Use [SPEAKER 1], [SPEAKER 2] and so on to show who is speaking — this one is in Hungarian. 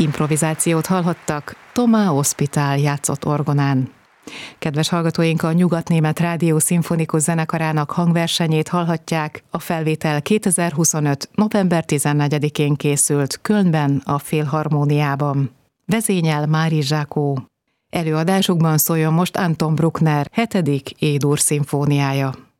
[SPEAKER 1] Improvizációt hallhattak, Thomas Hospital játszott orgonán. Kedves hallgatóink, a Nyugat-Német Rádió Szimfonikus Zenekarának hangversenyét hallhatják. A felvétel 2025. november 14-én készült Kölnben, a Filharmóniában. Vezényel Mári Zsákó. Előadásukban szóljon most Anton Bruckner 7. E-dur szimfóniája.